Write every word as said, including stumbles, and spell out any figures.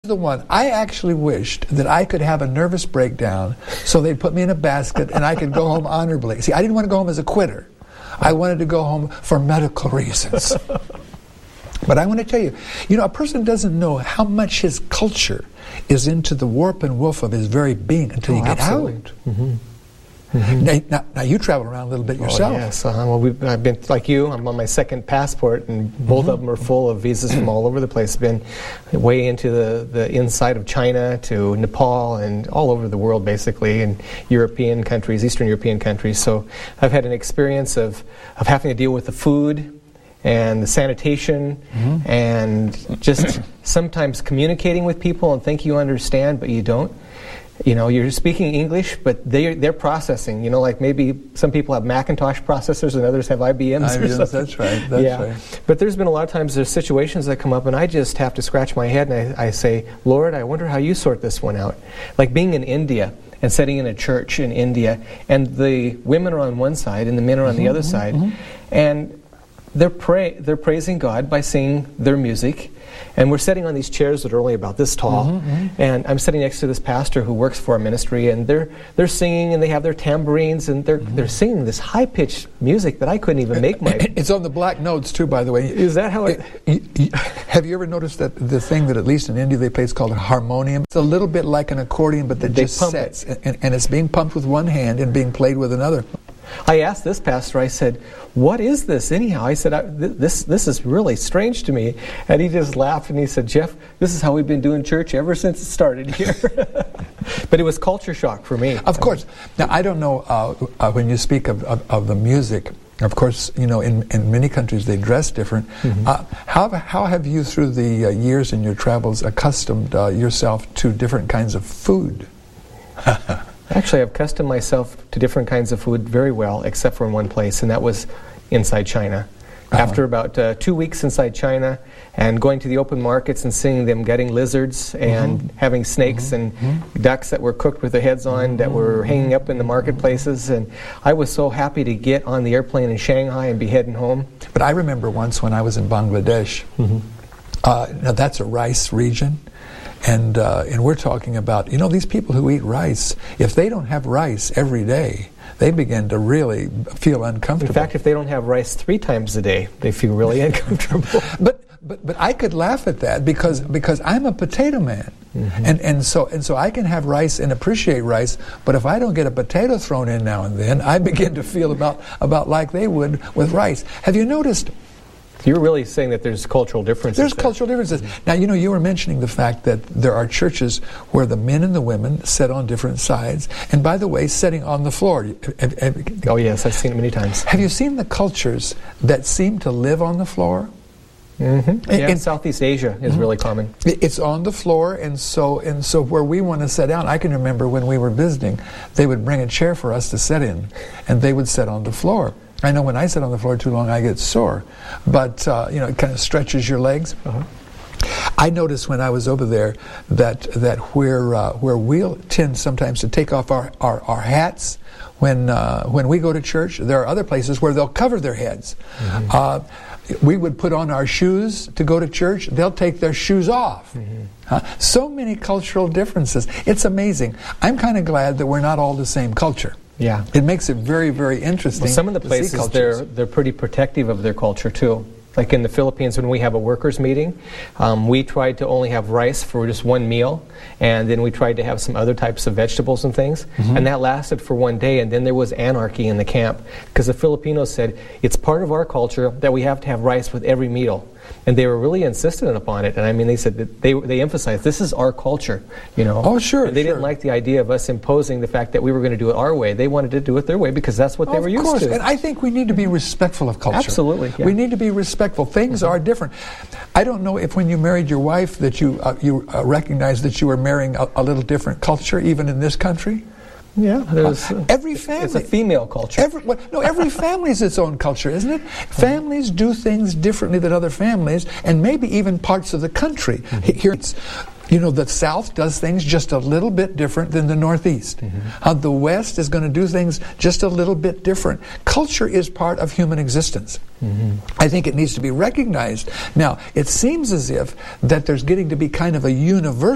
The one, I actually wished that I could have a nervous breakdown so they'd put me in a basket and I could go home honorably. See, I didn't want to go home as a quitter. I wanted to go home for medical reasons. But I want to tell you, you know, a person doesn't know how much his culture is into the warp and woof of his very being until oh, you get absolutely. out. Mm-hmm. Mm-hmm. Now, now, now you travel around a little bit yourself. Oh, yes, uh-huh. Well, we've, I've been like you. I'm on my second passport, and both mm-hmm. of them are full of visas from all over the place. Been way into the, the inside of China to Nepal and all over the world, basically, and European countries, Eastern European countries. So I've had an experience of of having to deal with the food and the sanitation, mm-hmm. and just sometimes communicating with people and think you understand, but you don't. You know, you're speaking English, but they're, they're processing. You know, like maybe some people have Macintosh processors and others have I B Ms. I B Ms, that's right. That's yeah. right. But there's been a lot of times there's situations that come up, and I just have to scratch my head and I, I say, Lord, I wonder how you sort this one out. Like being in India and sitting in a church in India, and the women are on one side and the men are on mm-hmm, the other mm-hmm, side, mm-hmm. and they're pray they're praising God by singing their music. And we're sitting on these chairs that are only about this tall, mm-hmm, mm-hmm. and I'm sitting next to this pastor who works for our ministry, and they're they're singing, and they have their tambourines, and they're mm-hmm. they're singing this high-pitched music that I couldn't even make my... It's on the black notes, too, by the way. Is that how it... it you, you, have you ever noticed that the thing that, at least in India, they play is called a harmonium? It's a little bit like an accordion, but that they just pump sets, it. and, and it's being pumped with one hand and being played with another. I asked this pastor, I said, what is this anyhow? I said, I, th- this this is really strange to me. And he just laughed and he said, Jeff, this is how we've been doing church ever since it started here. But it was culture shock for me. Of course. Now, I don't know, uh, uh, when you speak of, of, of the music, of course, you know, in, in many countries they dress different. Mm-hmm. Uh, how, how have you, through the uh, years in your travels, accustomed uh, yourself to different kinds of food? Actually, I've accustomed myself to different kinds of food very well, except for in one place, and that was inside China. Uh-huh. After about uh, two weeks inside China and going to the open markets and seeing them getting lizards and mm-hmm. having snakes mm-hmm. and mm-hmm. ducks that were cooked with their heads on mm-hmm. that were hanging up in the marketplaces, and I was so happy to get on the airplane in Shanghai and be heading home. But I remember once when I was in Bangladesh, mm-hmm. uh, now that's a rice region. And uh, and we're talking about, you know, these people who eat rice, if they don't have rice every day, they begin to really feel uncomfortable. In fact, if they don't have rice three times a day, they feel really uncomfortable. But but but I could laugh at that because because I'm a potato man, mm-hmm. and and so and so I can have rice and appreciate rice. But if I don't get a potato thrown in now and then, I begin to feel about about like they would with rice. Have you noticed? You're really saying that there's cultural differences. There's there. cultural differences. Mm-hmm. Now, you know, you were mentioning the fact that there are churches where the men and the women sit on different sides. And by the way, sitting on the floor. Have, have, oh, yes, I've seen it many times. Have you seen the cultures that seem to live on the floor? Mm-hmm. Yeah, in Southeast Asia is mm-hmm. really common. It's on the floor, and so and so where we want to sit down, I can remember when we were visiting, they would bring a chair for us to sit in, and they would sit on the floor. I know when I sit on the floor too long, I get sore, but uh, you know, it kind of stretches your legs. Uh-huh. I noticed when I was over there that that where uh, where we'll tend sometimes to take off our, our, our hats when uh, when we go to church, there are other places where they'll cover their heads. Mm-hmm. Uh, we would put on our shoes to go to church. They'll take their shoes off. Mm-hmm. Uh, so many cultural differences. It's amazing. I'm kind of glad that we're not all the same culture. Yeah, it makes it very, very interesting. Well, some of the places they're they're pretty protective of their culture too. Like in the Philippines, when we have a workers' meeting, um, we tried to only have rice for just one meal, and then we tried to have some other types of vegetables and things, mm-hmm. and that lasted for one day, and then there was anarchy in the camp, because the Filipinos said, it's part of our culture that we have to have rice with every meal. And they were really insistent upon it. And I mean, they said that they they emphasized this is our culture, you know. Oh, sure. And they sure. didn't like the idea of us imposing the fact that we were going to do it our way. They wanted to do it their way because that's what oh, they were of used course. to. And I think we need to be respectful of culture. Absolutely. Yeah. We need to be respectful. Things mm-hmm. are different. I don't know if when you married your wife that you uh, you uh, recognized that you were marrying a, a little different culture, even in this country. Yeah, there's uh, every family. It's a female culture. Every, well, no, every family is its own culture, isn't it? Families do things differently than other families, and maybe even parts of the country. Mm-hmm. Here, it's, you know, the South does things just a little bit different than the Northeast. Mm-hmm. Uh, the West is going to do things just a little bit different. Culture is part of human existence. Mm-hmm. I think it needs to be recognized. Now, it seems as if that there's getting to be kind of a universal